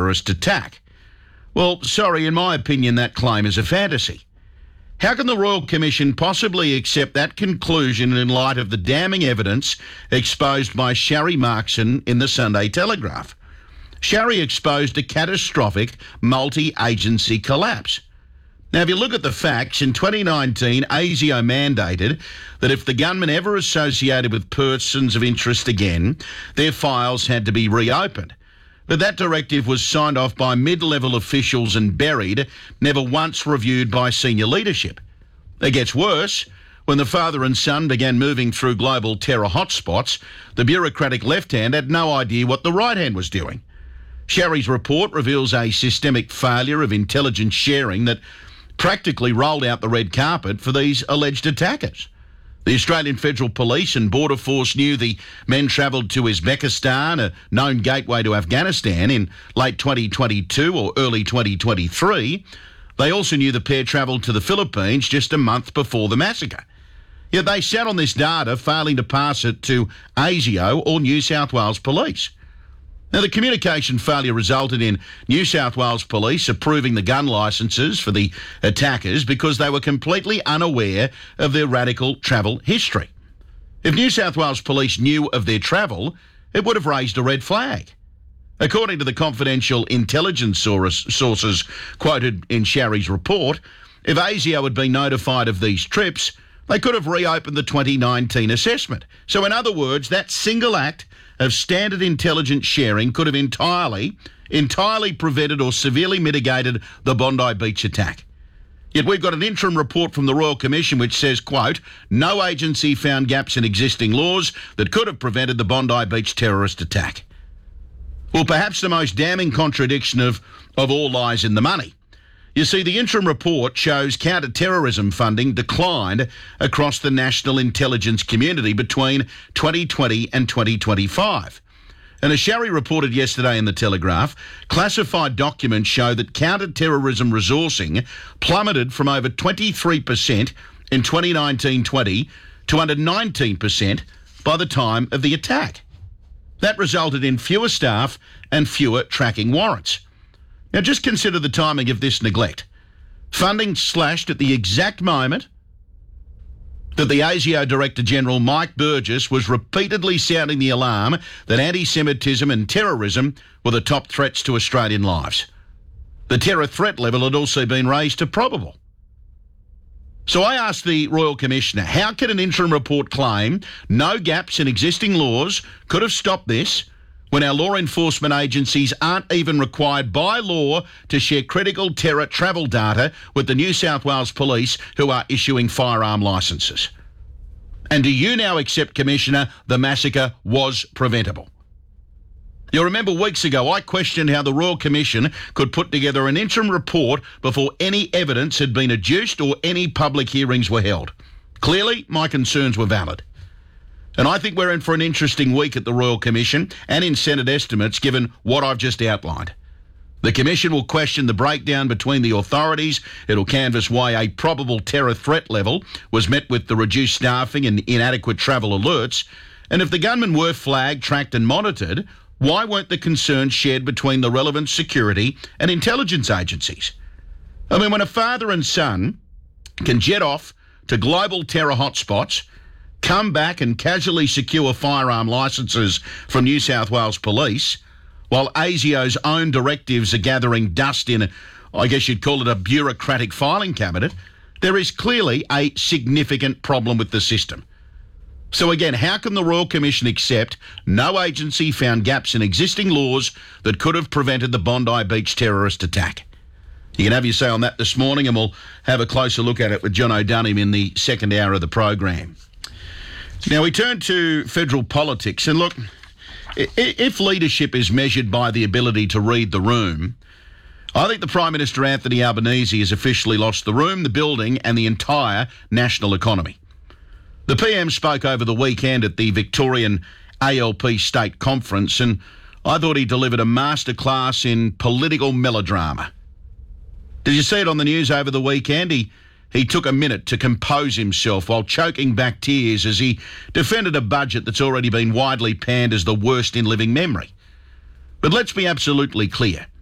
terrorist attack. Well, sorry, in my opinion, that claim is a fantasy. How can the Royal Commission possibly accept that conclusion in light of the damning evidence exposed by Sharri Markson in the Sunday Telegraph? Sharri exposed a catastrophic multi-agency collapse. Now, if you look at the facts, in 2019, ASIO mandated that if the gunmen ever associated with persons of interest again, their files had to be reopened. But that directive was signed off by mid-level officials and buried, never once reviewed by senior leadership. It gets worse. When the father and son began moving through global terror hotspots, the bureaucratic left hand had no idea what the right hand was doing. Sharri's report reveals a systemic failure of intelligence sharing that practically rolled out the red carpet for these alleged attackers. The Australian Federal Police and Border Force knew the men travelled to Uzbekistan, a known gateway to Afghanistan, in late 2022 or early 2023. They also knew the pair travelled to the Philippines just a month before the massacre. Yet they sat on this data, failing to pass it to ASIO or New South Wales Police. Now, the communication failure resulted in New South Wales Police approving the gun licences for the attackers because they were completely unaware of their radical travel history. If New South Wales Police knew of their travel, it would have raised a red flag. According to the confidential intelligence sources quoted in Sharri's report, if ASIO had been notified of these trips, they could have reopened the 2019 assessment. So in other words, that single act of standard intelligence sharing could have entirely prevented or severely mitigated the Bondi Beach attack. Yet we've got an interim report from the Royal Commission which says, quote, no agency found gaps in existing laws that could have prevented the Bondi Beach terrorist attack. Well, perhaps the most damning contradiction of all lies in the money. You see, the interim report shows counter-terrorism funding declined across the national intelligence community between 2020 and 2025. And as Sharri reported yesterday in the Telegraph, classified documents show that counter-terrorism resourcing plummeted from over 23% in 2019-20 to under 19% by the time of the attack. That resulted in fewer staff and fewer tracking warrants. Now, just consider the timing of this neglect. Funding slashed at the exact moment that the ASIO Director-General Mike Burgess was repeatedly sounding the alarm that anti-Semitism and terrorism were the top threats to Australian lives. The terror threat level had also been raised to probable. So I asked the Royal Commissioner, how can an interim report claim no gaps in existing laws could have stopped this when our law enforcement agencies aren't even required by law to share critical terror travel data with the New South Wales Police, who are issuing firearm licences? And do you now accept, Commissioner, the massacre was preventable? You'll remember weeks ago I questioned how the Royal Commission could put together an interim report before any evidence had been adduced or any public hearings were held. Clearly, my concerns were valid. And I think we're in for an interesting week at the Royal Commission and in Senate estimates, given what I've just outlined. The Commission will question the breakdown between the authorities. It'll canvass why a probable terror threat level was met with the reduced staffing and inadequate travel alerts. And if the gunmen were flagged, tracked and monitored, why weren't the concerns shared between the relevant security and intelligence agencies? I mean, when a father and son can jet off to global terror hotspots, come back and casually secure firearm licences from New South Wales Police, while ASIO's own directives are gathering dust in, I guess you'd call it a bureaucratic filing cabinet, there is clearly a significant problem with the system. So again, how can the Royal Commission accept no agency found gaps in existing laws that could have prevented the Bondi Beach terrorist attack? You can have your say on that this morning, and we'll have a closer look at it with John O'Dunham in the second hour of the program. Now, we turn to federal politics, and look, if leadership is measured by the ability to read the room, I think the Prime Minister, Anthony Albanese, has officially lost the room, the building and the entire national economy. The PM spoke over the weekend at the Victorian ALP State Conference, and I thought he delivered a masterclass in political melodrama. Did you see it on the news over the weekend? He took a minute to compose himself while choking back tears as he defended a budget that's already been widely panned as the worst in living memory. But let's be absolutely clear.